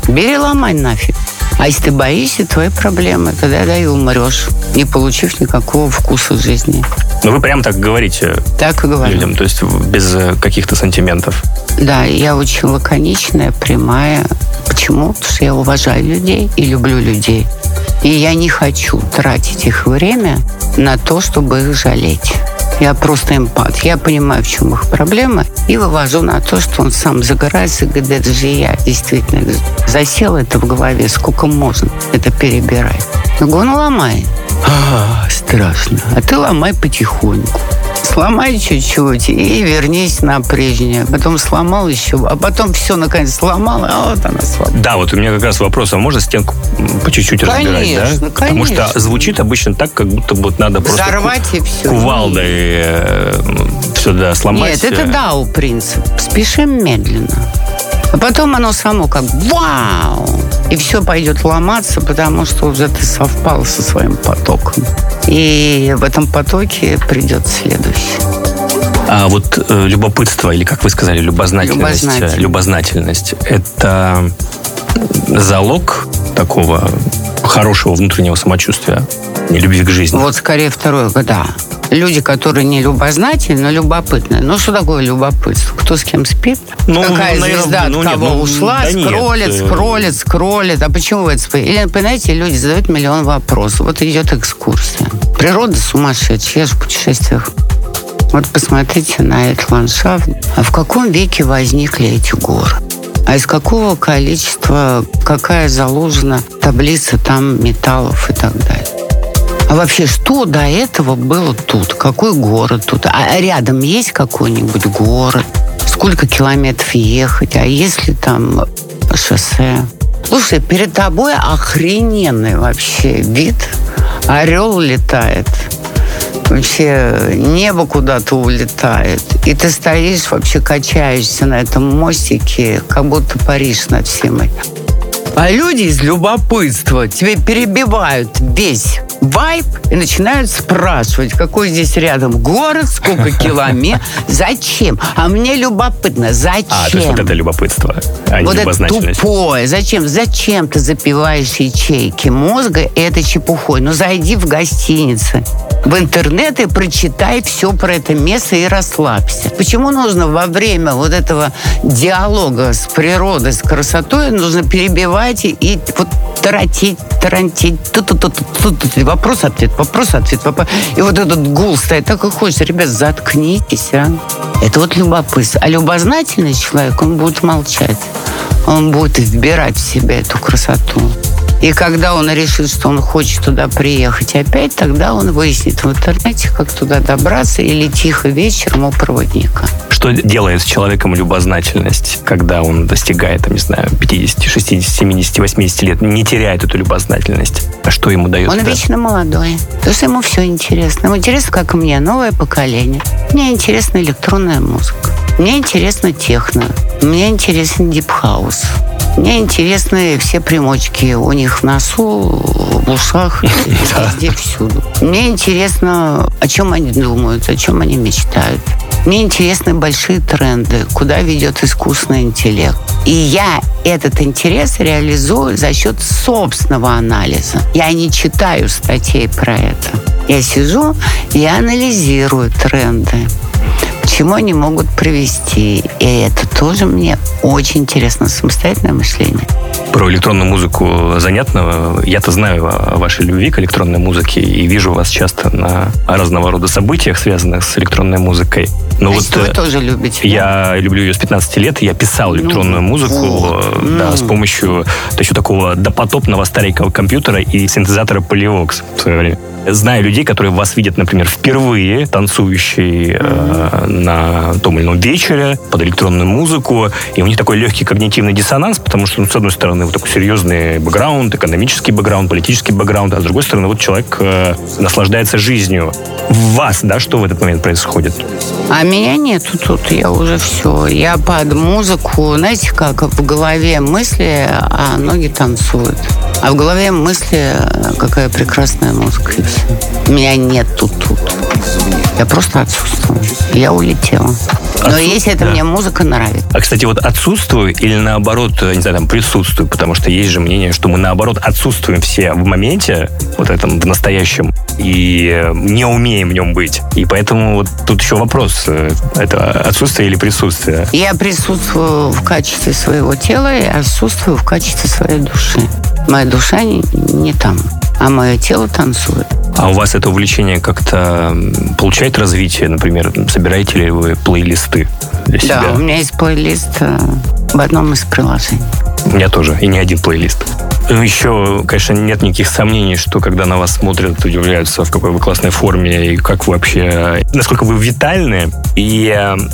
Бери, ломай нафиг. А если ты боишься, твои проблемы, тогда и умрешь, не получив никакого вкуса в жизни. Ну, вы прям так говорите. Так и говорю. Людям, то есть без каких-то сантиментов. Да, я очень лаконичная, прямая. Почему? Потому что я уважаю людей и люблю людей. И я не хочу тратить их время на то, чтобы их жалеть. Я просто эмпат. Я понимаю, в чем их проблемы, и вывожу на то, что он сам загорается и говорит, это же я действительно засел это в голове, сколько можно это перебирать. Я говорю, ну ломай. Страшно. А ты ломай потихоньку. Сломай чуть-чуть и вернись на прежнее. Потом сломал еще, а потом все, наконец, сломал, а вот она сломала. Да, вот у меня как раз вопрос, а можно стенку по чуть-чуть разбирать, да? Конечно. Потому что звучит обычно так, как будто вот надо просто взорвать и все. Кувалдой все, да, сломать. Нет, это Дау принцип. Спешим медленно. А потом оно само как вау! И все пойдет ломаться, потому что уже ты совпал со своим потоком. И в этом потоке придет следующий. А вот любопытство, или, как вы сказали, любознательность, это залог такого хорошего внутреннего самочувствия, любви к жизни? Вот скорее второе, да. Люди, которые не любознательны, но любопытны. Ну, что такое любопытство? Кто с кем спит? Какая звезда от кого ушла? Скроллит. А почему вы это спите? Или, понимаете, люди задают миллион вопросов. Вот идет экскурсия. Природа сумасшедшая. Я же в путешествиях. Вот посмотрите на этот ландшафт. А в каком веке возникли эти горы? А из какого количества, какая заложена таблица там металлов и так далее? А вообще, что до этого было тут? Какой город тут? А рядом есть какой-нибудь город? Сколько километров ехать? А есть ли там шоссе? Слушай, перед тобой охрененный вообще вид. Орел летает. Вообще небо куда-то улетает. И ты стоишь, вообще качаешься на этом мостике, как будто паришь над всем этим. А люди из любопытства тебе перебивают весь вайб и начинают спрашивать, какой здесь рядом город, сколько километров, зачем? А мне любопытно, зачем? То есть вот это любопытство, а не вот любознательность. Это тупое. Зачем ты запиваешь ячейки мозга этой чепухой? Ну, зайди в гостиницу, в интернет и прочитай все про это место и расслабься. Почему нужно во время вот этого диалога с природой, с красотой, нужно перебивать и вот тарантить. Вопрос-ответ. И вот этот гул стоит, так и хочется. Ребят, заткнитесь, а. Это вот любопытство. А любознательный человек, он будет молчать. Он будет вбирать в себя эту красоту. И когда он решит, что он хочет туда приехать опять, тогда он выяснит в интернете, как туда добраться, или тихо вечером у проводника. Что делает с человеком любознательность, когда он достигает, там, не знаю, 50, 60, 70, 80 лет, не теряет эту любознательность? А что ему дает? Он вечно молодой. Потому что ему все интересно. Ему интересно, как и мне, новое поколение. Мне интересна электронная музыка. Мне интересно техно. Мне интересен дипхаус. Мне интересны все примочки у них в носу, в ушах, везде, всюду. Мне интересно, о чем они думают, о чем они мечтают. Мне интересны большие тренды, куда ведет искусственный интеллект. И я этот интерес реализую за счет собственного анализа. Я не читаю статей про это. Я сижу и анализирую тренды. К чему они могут привести. И это тоже мне очень интересно, самостоятельное мышление. Про электронную музыку занятно. Я-то знаю о вашей любви к электронной музыке и вижу вас часто на разного рода событиях, связанных с электронной музыкой. Но вот вы тоже любите? Я люблю ее с 15 лет. Я писал электронную музыку с помощью еще такого допотопного старенького компьютера и синтезатора Polyvox в свое время. Знаю людей, которые вас видят, например, впервые танцующие на том или ином вечере под электронную музыку, и у них такой легкий когнитивный диссонанс, потому что, с одной стороны, вот такой серьезный бэкграунд, экономический бэкграунд, политический бэкграунд, а с другой стороны, вот человек наслаждается жизнью. В вас, да, что в этот момент происходит? А меня нету тут, я уже все. Я под музыку, знаете, как в голове мысли, а ноги танцуют. А в голове мысли, какая прекрасная музыка, и все. Меня нет тут. Я просто отсутствую. Я улетела. Но если это мне музыка нравится. А, кстати, вот отсутствую или наоборот, не знаю, там, присутствую, потому что есть же мнение, что мы наоборот отсутствуем все в моменте, вот этом, в настоящем, и не умеем в нем быть. И поэтому вот тут еще вопрос, это отсутствие или присутствие? Я присутствую в качестве своего тела и отсутствую в качестве своей души. Моя душа не там, а мое тело танцует. А у вас это увлечение как-то получает развитие? Например, собираете ли вы плейлисты для себя? Да, у меня есть плейлист в одном из приложений. У меня тоже, и не один плейлист. Еще, конечно, нет никаких сомнений, что когда на вас смотрят, удивляются, в какой вы классной форме и как вы вообще, насколько вы витальны. И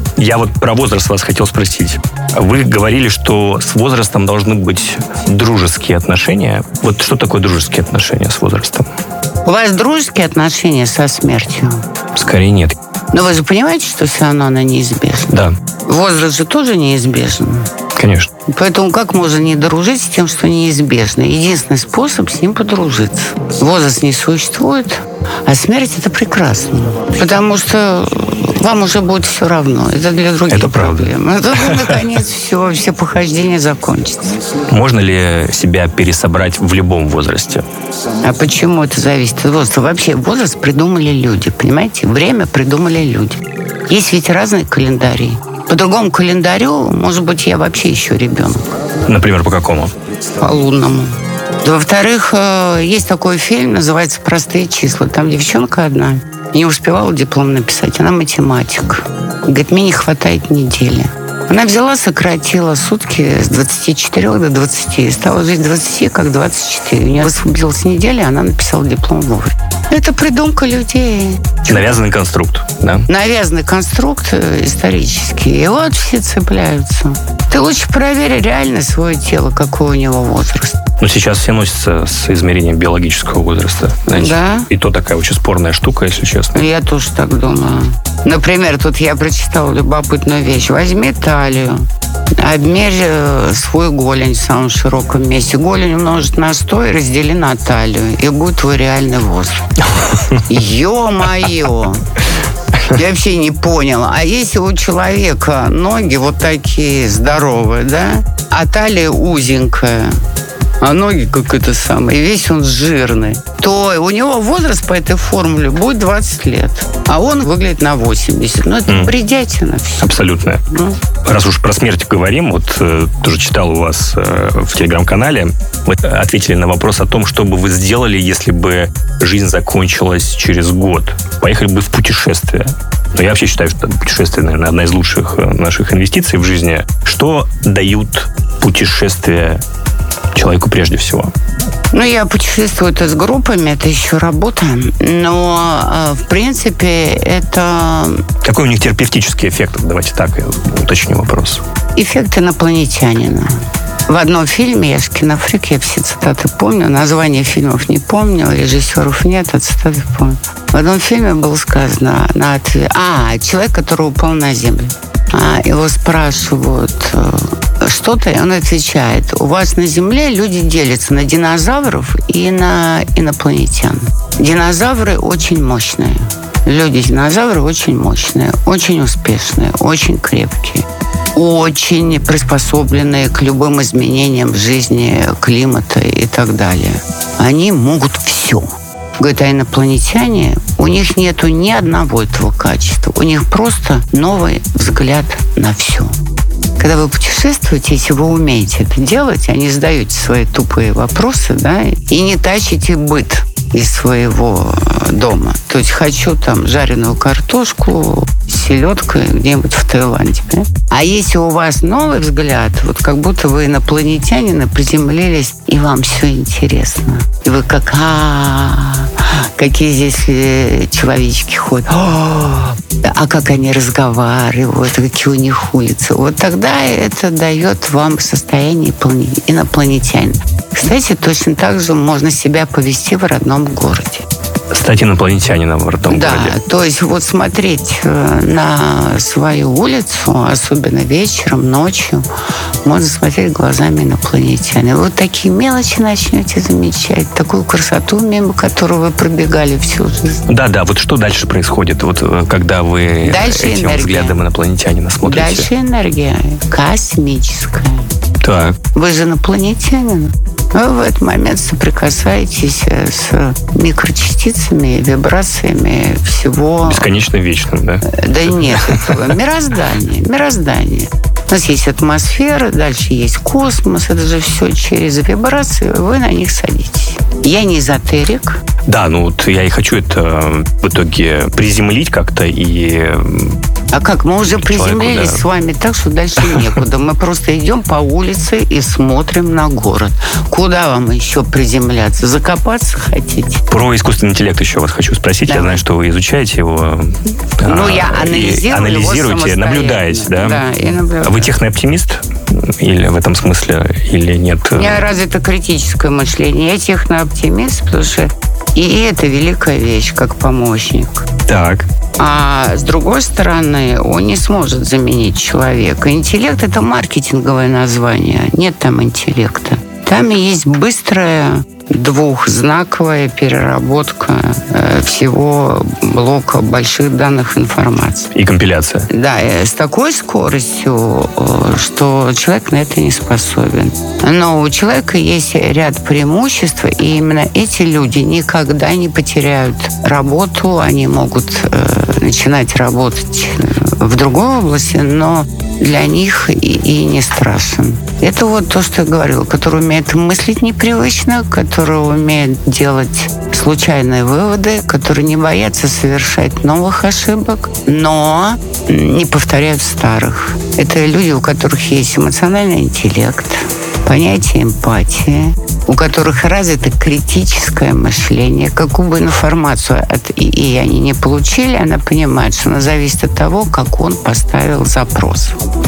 я вот про возраст вас хотел спросить. Вы говорили, что с возрастом должны быть дружеские отношения. Вот что такое дружеские отношения с возрастом? У вас дружеские отношения со смертью? Скорее нет. Но вы же понимаете, что все равно она неизбежна? Да. Возраст же тоже неизбежен. Конечно. Поэтому как можно не дружить с тем, что неизбежно? Единственный способ с ним подружиться. Возраст не существует, а смерть — это прекрасно. Потому что вам уже будет все равно. Это для других это проблем. Это, наконец, все похождения закончатся. Можно ли себя пересобрать в любом возрасте? А почему это зависит от возраста? Вообще возраст придумали люди, понимаете? Время придумали люди. Есть ведь разные календари. По другому календарю, может быть, я вообще еще ребенок. Например, по какому? По лунному. Во-вторых, есть такой фильм, называется «Простые числа». Там девчонка одна не успевала диплом написать, она математик. Говорит, мне не хватает недели. Она взяла, сократила сутки с 24 до 20. Стала жить 20, как 24. У нее высвободилась неделя, она написала диплом вовремя. Это придумка людей. Навязанный конструкт, да? Навязанный конструкт исторический. И вот все цепляются. Ты лучше проверь реально свое тело, какой у него возраст. Но сейчас все носятся с измерением биологического возраста. Знаете? Да. И то такая очень спорная штука, если честно. Я тоже так думаю. Например, тут я прочитала любопытную вещь. Возьми талию, обмерь свой голень в самом широком месте. Голень умножить на 100 и раздели на талию. И будет твой реальный возраст. Ё-моё! Я вообще не поняла. А если у человека ноги вот такие здоровые, да, а талия узенькая, а ноги как это самое, и весь он жирный, то у него возраст по этой формуле будет 20 лет. А он выглядит на 80. Ну, это бредятина. Все. Абсолютно. Раз уж про смерть говорим, вот тоже читал у вас в телеграм-канале, вы ответили на вопрос о том, что бы вы сделали, если бы жизнь закончилась через год. Поехали бы в путешествие. Но я вообще считаю, что путешествие, наверное, одна из лучших наших инвестиций в жизни. Что дают путешествия человеку прежде всего? Ну, я путешествую с группами, это еще работа. Но, в принципе, это... Какой у них терапевтический эффект? Давайте так, я уточню вопрос. Эффект инопланетянина. В одном фильме, я же кинофрик, я все цитаты помню, названия фильмов не помню, режиссеров нет, а цитаты помню. В одном фильме было сказано на ответ... человек, который упал на землю. Его спрашивают что-то, и он отвечает: у вас на Земле люди делятся на динозавров и на инопланетян. Динозавры очень мощные. Люди-динозавры очень мощные, очень успешные, очень крепкие, очень приспособленные к любым изменениям в жизни, климата и так далее. Они могут все. Говорит, а инопланетяне, у них нету ни одного этого качества. У них просто новый взгляд на все. Когда вы путешествуете, если вы умеете это делать, а не задаете свои тупые вопросы, да, и не тащите быт из своего дома. То есть хочу там жареную картошку с селедкой где-нибудь в Таиланде. Да? А если у вас новый взгляд, вот как будто вы инопланетянины приземлились, и вам все интересно. И вы как, какие здесь человечки ходят. А как они разговаривают, какие у них улицы. Вот тогда это дает вам состояние инопланетянина. Кстати, точно так же можно себя повести в родном городе. Стать инопланетянином в родном городе. Да, то есть вот смотреть на свою улицу, особенно вечером, ночью, можно смотреть глазами инопланетян. И вот такие мелочи начнете замечать, такую красоту, мимо которой вы пробегали всю жизнь. Да, вот что дальше происходит, вот когда вы этим взглядом инопланетянина смотрите? Дальше энергия космическая. Так. Вы же инопланетянин. Вы в этот момент соприкасаетесь с микрочастицами, вибрациями всего... Бесконечно вечным, да? Да нет, этого. Мироздание. У нас есть атмосфера, дальше есть космос. Это же все через вибрации. Вы на них садитесь. Я не эзотерик. Да, вот я и хочу это в итоге приземлить как-то и... А как? Мы уже приземлились с вами так, что дальше некуда. Мы просто идем по улице и смотрим на город. Куда вам еще приземляться? Закопаться хотите? Про искусственный интеллект еще вас хочу спросить. Да. Я знаю, что вы изучаете его. Я анализируете, наблюдаете, да? Да, и наблюдаю. Вы технооптимист? Или в этом смысле, или нет? У меня развито критическое мышление. Я технооптимист, потому что и это великая вещь, как помощник. Так. А с другой стороны, он не сможет заменить человека. Интеллект – это маркетинговое название. Нет там интеллекта. Там есть быстрая двухзнаковая переработка всего блока больших данных информации. И компиляция. Да, с такой скоростью, что человек на это не способен. Но у человека есть ряд преимуществ, и именно эти люди никогда не потеряют работу, они могут начинать работать в другой области, но для них и не страшен. Это вот то, что я говорила, который умеет мыслить непривычно, который умеет делать случайные выводы, которые не боятся совершать новых ошибок, но не повторяют старых. Это люди, у которых есть эмоциональный интеллект, понятие эмпатии, у которых развито критическое мышление. Какую бы информацию и они не получили, она понимает, что она зависит от того, как он поставил запрос.